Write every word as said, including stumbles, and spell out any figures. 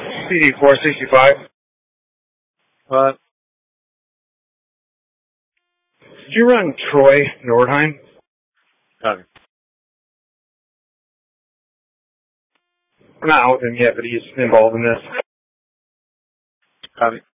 C D four sixty-five. What? Did you run Troy Nordheim? Copy. I'm not out with him yet, but he's involved in this. Copy.